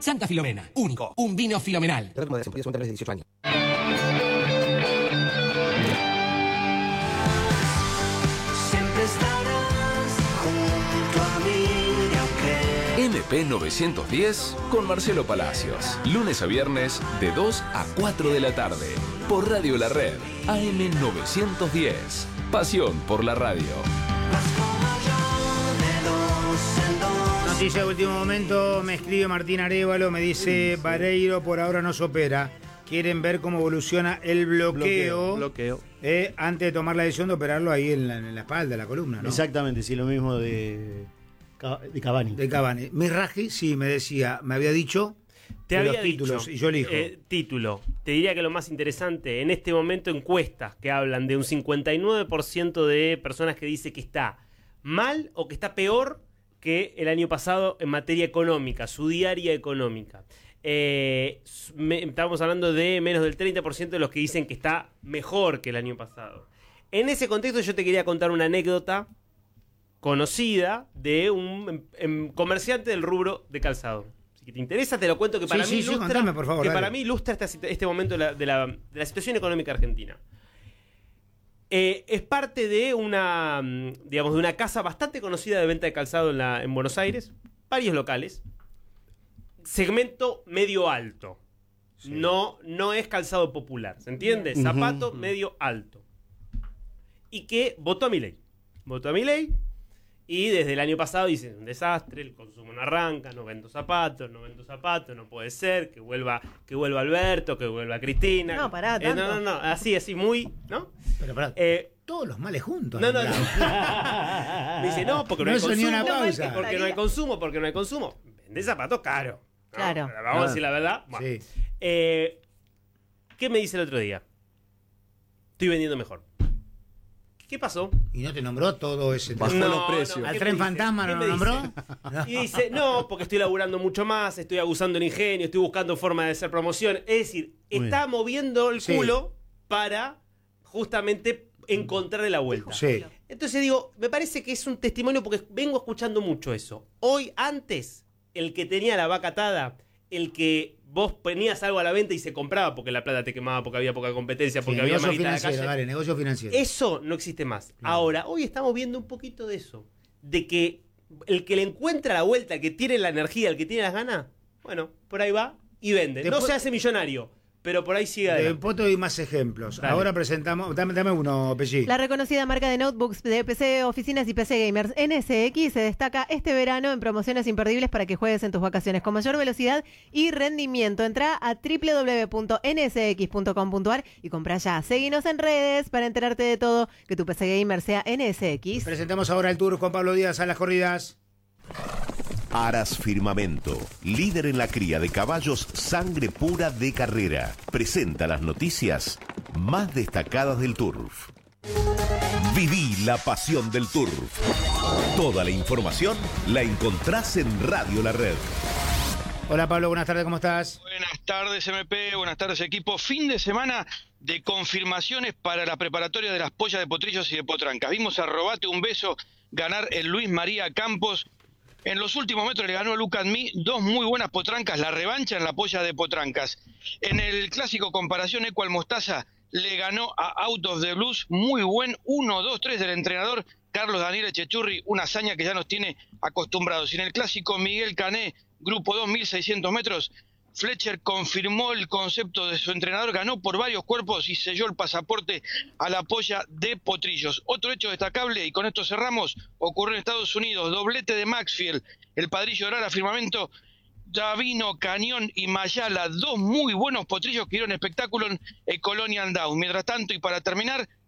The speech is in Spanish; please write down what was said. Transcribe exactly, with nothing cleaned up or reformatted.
Santa Filomena, único, un vino filomenal. dieciocho años. Siempre estarás junto a mí, aunque... M P novecientos diez con Marcelo Palacios. Lunes a viernes de dos a cuatro de la tarde. Por Radio La Red. A M novecientos diez. Pasión por la radio. Noticia de último momento, me escribe Martín Arévalo, me dice Vareiro por ahora no se opera. Quieren ver cómo evoluciona el bloqueo, bloqueo. Eh, antes de tomar la decisión de operarlo ahí en la, en la espalda, en la columna, ¿no? Exactamente, sí, lo mismo de, de Cavani. De Cavani. Miraji, sí, me decía, me había dicho Te había los títulos, dicho, y yo elijo. Eh, título. Te diría que lo más interesante, en este momento encuestas que hablan de un cincuenta y nueve por ciento de personas que dice que está mal o que está peor que el año pasado en materia económica, su diaria económica. Eh, me, estamos hablando de menos del treinta por ciento de los que dicen que está mejor que el año pasado. En ese contexto yo te quería contar una anécdota conocida de un em, em, comerciante del rubro de calzado. Si te interesa te lo cuento, que para sí, mí sí, ilustra, sí, contame, por favor, que dale. para mí ilustra este, este momento de la, de, la, de la situación económica argentina. Eh, es parte de una, digamos, de una casa bastante conocida de venta de calzado en, la, en Buenos Aires, varios locales, segmento medio alto, sí. no, no es calzado popular, ¿se entiende? Uh-huh. Zapato medio alto, y que votó a Milei, votó a Milei, y desde el año pasado dice, un desastre, el consumo no arranca, no vendo zapatos, no vendo zapatos, no puede ser, que vuelva, que vuelva Alberto, que vuelva Cristina. No, pará, eh, no, no, no, así, así, muy, ¿no? Pero pará, eh, todos los males juntos. No, no, no. Me dice, no, porque no, no hay consumo. Una pausa. Porque no hay consumo, porque no hay consumo. Vende zapatos caros. ¿no? Claro. Vamos claro. a decir la verdad. Bueno, sí. eh, ¿Qué me dice el otro día? Estoy vendiendo mejor. ¿Qué pasó? ¿Y no te nombró todo ese... Bajó no, los precios. ¿Al tren fantasma no lo nombró? Y dice, no, porque estoy laburando mucho más, estoy abusando el ingenio, estoy buscando forma de hacer promoción. Es decir, Muy está bien. moviendo el sí. culo para justamente encontrarle la vuelta. Sí. Entonces digo, me parece que es un testimonio porque vengo escuchando mucho eso. Hoy, antes, el que tenía la vaca atada, el que vos ponías algo a la venta y se compraba porque la plata te quemaba, porque había poca competencia, porque sí, había manita de la calle. Dale, negocio financiero. Eso no existe más. No. Ahora, hoy estamos viendo un poquito de eso. De que el que le encuentra la vuelta, el que tiene la energía, el que tiene las ganas, bueno, por ahí va y vende. Después, no se hace millonario, pero por ahí sigue adelante. Después te doy más ejemplos. Dale. Ahora presentamos, dame, dame uno, Pelli. La reconocida marca de notebooks de P C Oficinas y P C Gamers N S X se destaca este verano en promociones imperdibles para que juegues en tus vacaciones con mayor velocidad y rendimiento. Entra a doble u doble u doble u punto n s x punto com punto a r y compra ya. Seguinos en redes para enterarte de todo, que tu P C Gamer sea N S X. Presentamos ahora el tour con Pablo Díaz a las corridas. Aras Firmamento, líder en la cría de caballos sangre pura de carrera, presenta las noticias más destacadas del turf. Viví la pasión del turf. Toda la información la encontrás en Radio La Red. Hola Pablo, buenas tardes, ¿cómo estás? Buenas tardes M P, buenas tardes equipo. Fin de semana de confirmaciones para la preparatoria de las pollas de Potrillos y de Potrancas. Vimos a Robate un beso ganar el Luis María Campos. En los últimos metros le ganó a Look at Me, dos muy buenas potrancas, la revancha en la polla de Potrancas. En el clásico comparación Ecual Mostaza le ganó a Out of the Blues, muy buen uno dos tres del entrenador Carlos Daniel Echechurri, una hazaña que ya nos tiene acostumbrados. Y en el clásico Miguel Cané, grupo dos, mil seiscientos metros, Fletcher confirmó el concepto de su entrenador, ganó por varios cuerpos y selló el pasaporte a la polla de Potrillos. Otro hecho destacable, y con esto cerramos, ocurrió en Estados Unidos, doblete de Maxfield, el padrillo oral a Firmamento, Davino, Cañón y Mayala, dos muy buenos potrillos que dieron espectáculo en el Colonial Down. Mientras tanto, y para terminar,